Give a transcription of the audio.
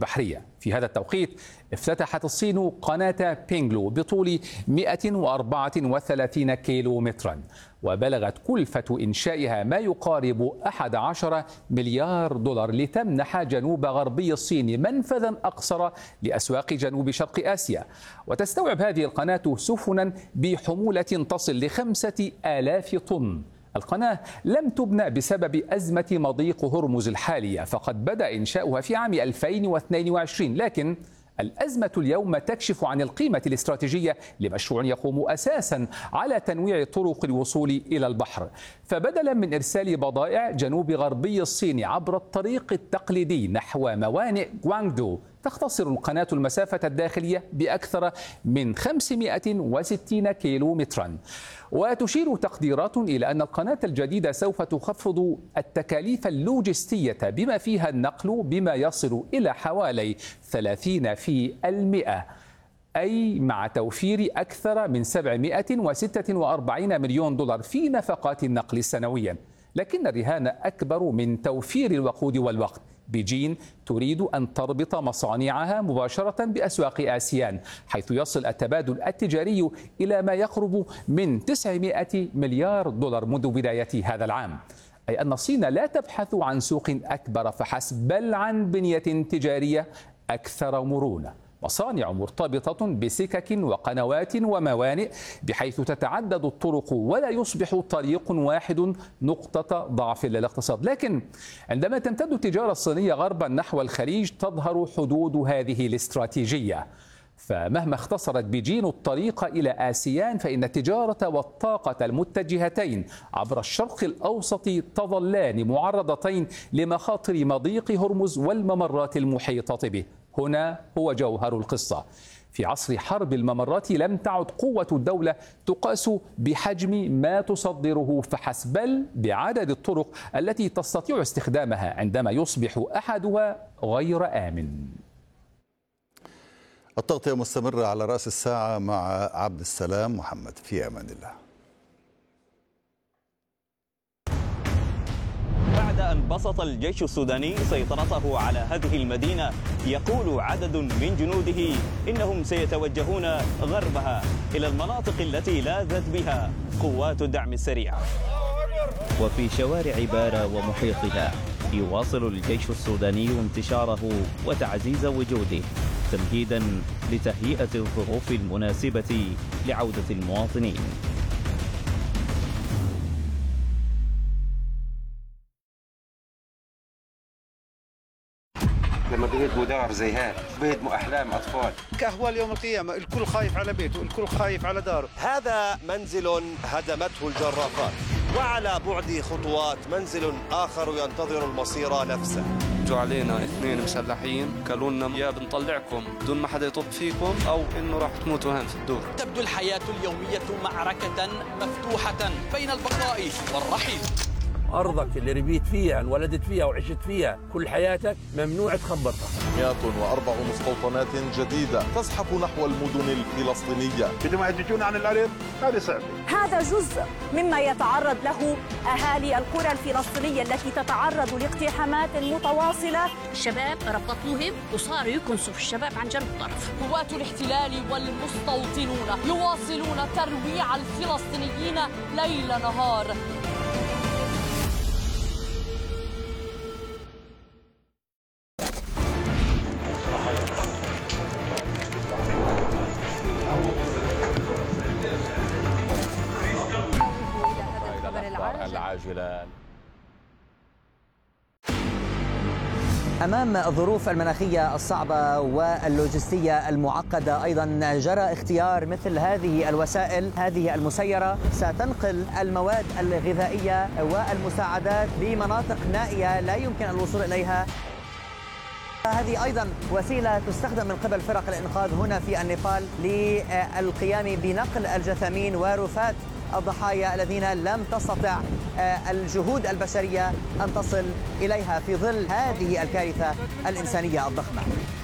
البحرية. في هذا التوقيت افتتحت الصين قناة بينغلو بطول 134 كيلومترا، وبلغت كلفة إنشائها ما يقارب 11 مليار دولار لتمنح جنوب غربي الصين منفذا أقصر لأسواق جنوب شرق آسيا. وتستوعب هذه القناة سفنا بحمولة تصل ل5000 طن. القناة لم تبنى بسبب أزمة مضيق هرمز الحالية، فقد بدأ إنشاؤها في عام 2022، لكن الأزمة اليوم تكشف عن القيمة الاستراتيجية لمشروع يقوم أساسا على تنويع طرق الوصول إلى البحر. فبدلا من إرسال بضائع جنوب غربي الصين عبر الطريق التقليدي نحو موانئ غوانغدو، تختصر القناة المسافة الداخلية بأكثر من 560 كيلومترا. وتشير تقديرات إلى أن القناة الجديدة سوف تخفض التكاليف اللوجستية بما فيها النقل بما يصل إلى حوالي 30%، أي مع توفير أكثر من 746 مليون دولار في نفقات النقل سنويا. لكن الرهان أكبر من توفير الوقود والوقت. بيجين تريد أن تربط مصانعها مباشرة بأسواق آسيان، حيث يصل التبادل التجاري إلى ما يقرب من 900 مليار دولار منذ بداية هذا العام. أي أن الصين لا تبحث عن سوق أكبر فحسب، بل عن بنية تجارية أكثر مرونة، مصانع مرتبطة بسكك وقنوات وموانئ بحيث تتعدد الطرق ولا يصبح طريق واحد نقطة ضعف للاقتصاد. لكن عندما تمتد التجارة الصينية غربا نحو الخليج تظهر حدود هذه الاستراتيجية. فمهما اختصرت بيجين الطريق إلى آسيان فإن التجارة والطاقة المتجهتين عبر الشرق الأوسط تظلان معرضتين لمخاطر مضيق هرمز والممرات المحيطة به. هنا هو جوهر القصة. في عصر حرب الممرات لم تعد قوة الدولة تقاس بحجم ما تصدره فحسب، بل بعدد الطرق التي تستطيع استخدامها عندما يصبح أحدها غير آمن. التغطية مستمرة على رأس الساعة مع عبد السلام محمد. في أمان الله. بعد أن بسط الجيش السوداني سيطرته على هذه المدينة، يقول عدد من جنوده إنهم سيتوجهون غربها إلى المناطق التي لاذت بها قوات الدعم السريع. وفي شوارع بارا ومحيطها يواصل الجيش السوداني انتشاره وتعزيز وجوده تمهيدا لتهيئة الظروف المناسبة لعودة المواطنين. لما بيهدموا دار زي هيك بيهدموا أحلام أطفال. كأهوال يوم القيامة، الكل خايف على بيته، الكل خايف على داره. هذا منزل هدمته الجرافات، وعلى بعد خطوات منزل آخر ينتظر المصير نفسه. جو علينا 2 مسلحين قالوا لنا يا بنطلعكم بدون ما حدا يطب فيكم أو إنه راح تموتوا هون في الدور. تبدو الحياة اليومية معركة مفتوحة بين البقاء والرحيل. أرضك اللي ربيت فيها انولدت فيها وعشت فيها كل حياتك ممنوع تخبطها. 104 مستوطنات جديدة تزحف نحو المدن الفلسطينية. بدهم يهدجون عن الأرض، هذه صعبة. هذا جزء مما يتعرض له أهالي القرى الفلسطينية التي تتعرض لاقتحامات متواصلة. الشباب ربطوهم وصاروا يكنسوا في الشباب عن جنب الطرف. قوات الاحتلال والمستوطنون يواصلون ترويع الفلسطينيين ليل نهار. العاجلة. أمام الظروف المناخية الصعبة واللوجستية المعقدة أيضا جرى اختيار مثل هذه الوسائل، هذه المسيرة ستنقل المواد الغذائية والمساعدات لمناطق نائية لا يمكن الوصول إليها. هذه أيضا وسيلة تستخدم من قبل فرق الإنقاذ هنا في النيبال للقيام بنقل الجثامين ورفات الضحايا الذين لم تستطع الجهود البشرية أن تصل إليها في ظل هذه الكارثة الإنسانية الضخمة.